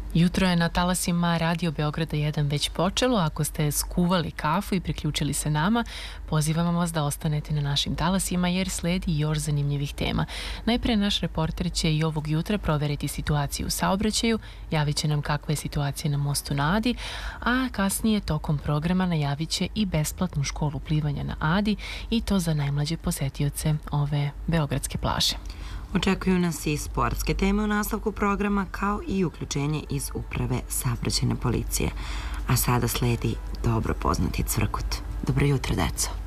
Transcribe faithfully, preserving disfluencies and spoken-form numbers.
Jutro je na talasima Radio Beograda jedan već počelo. Ako ste skuvali kafu i priključili se nama, pozivamo vas da ostanete na našim talasima jer sledi još zanimljivih tema. Najprije naš reporter će i ovog jutra proveriti situaciju u saobraćaju, javit će nam kakva je situacija na mostu na Adi, a kasnije tokom programa najavit će i besplatnu školu plivanja na Adi i to za najmlađe posetioce ove beogradske plaže. Očekuju nas i sportske teme u nastavku programa, kao i uključenje iz uprave saobraćajne policije. A sada sledi dobro poznati cvrkut. Dobro jutro, deco.